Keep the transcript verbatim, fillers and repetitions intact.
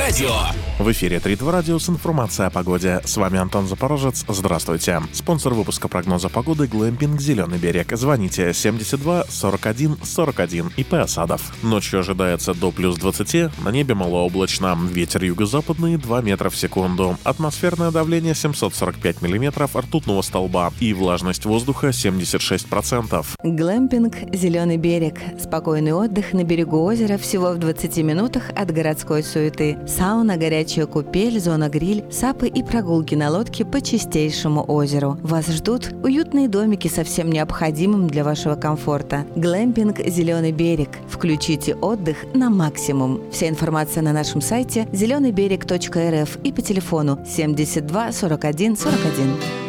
радио. В эфире три два радио с информацией о погоде. С вами Антон Запорожец. Здравствуйте. Спонсор выпуска прогноза погоды — Глэмпинг «Зеленый берег». Звоните семьдесят два сорок один сорок один. ИП Осадов. Ночью ожидается до плюс двадцати. На небе малооблачно. Ветер юго-западный два метра в секунду. Атмосферное давление семьсот сорок пять миллиметров ртутного столба. И влажность воздуха семьдесят шесть процентов. Глэмпинг «Зеленый берег». Спокойный отдых на берегу озера всего в двадцати минутах от городской суеты. Сауна, горячая купель, зона гриль, сапы и прогулки на лодке по чистейшему озеру. Вас ждут уютные домики со всем необходимым для вашего комфорта. Глэмпинг «Зеленый берег». Включите отдых на максимум. Вся информация на нашем сайте зеленый берег точка эр эф и по телефону семьдесят два сорок один сорок один.